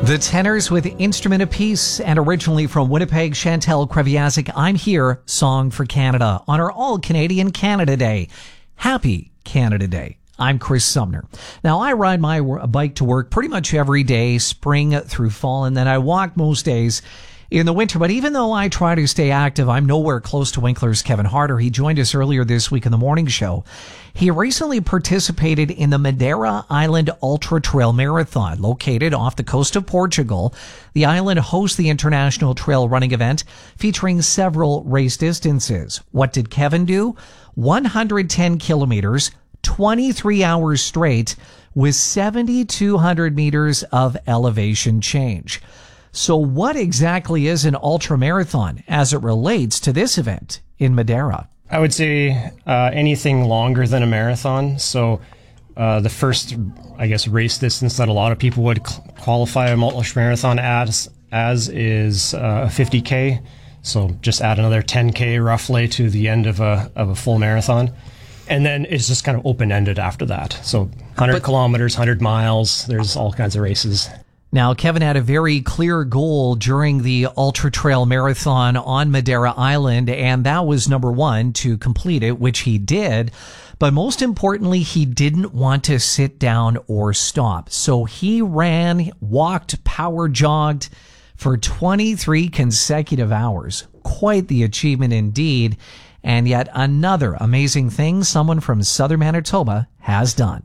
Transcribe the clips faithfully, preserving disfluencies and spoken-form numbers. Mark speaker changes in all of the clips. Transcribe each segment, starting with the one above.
Speaker 1: The Tenors with Instrument of Peace, and originally from Winnipeg, Chantal Kreviazuk, I'm Here, Song for Canada, on our All-Canadian Canada Day. Happy Canada Day. I'm Chris Sumner. Now, I ride my bike to work pretty much every day, spring through fall, and then I walk most days in the winter. But even though I try to stay active, I'm nowhere close to Winkler's Kevin Harder. He joined us earlier this week in the morning show. He recently participated in the Madeira Island Ultra Trail Marathon, located off the coast of Portugal. The island hosts the international trail running event, featuring several race distances. What did Kevin do? one hundred ten kilometers, twenty-three hours straight, with seven thousand two hundred meters of elevation change. So what exactly is an ultra marathon as it relates to this event in Madeira?
Speaker 2: I would say uh, anything longer than a marathon. So uh, the first, I guess, race distance that a lot of people would qualify a ultra marathon as, as is uh, a fifty K. So just add another ten K roughly to the end of a of a full marathon. And then it's just kind of open-ended after that. So one hundred but, kilometers, one hundred miles, there's all kinds of races.
Speaker 1: Now, Kevin had a very clear goal during the Ultra Trail Marathon on Madeira Island, and that was number one, to complete it, which he did. But most importantly, he didn't want to sit down or stop. So he ran, walked, power jogged for twenty-three consecutive hours. Quite the achievement indeed. And yet another amazing thing someone from southern Manitoba has done.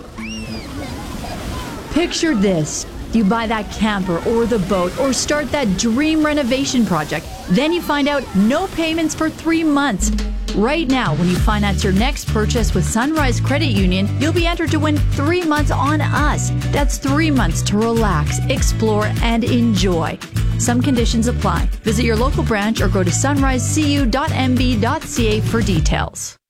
Speaker 3: Picture this. You buy that camper or the boat or start that dream renovation project. Then you find out no payments for three months. Right now, when you finance your next purchase with Sunrise Credit Union, you'll be entered to win three months on us. That's three months to relax, explore, and enjoy. Some conditions apply. Visit your local branch or go to sunrise c u dot m b dot c a for details.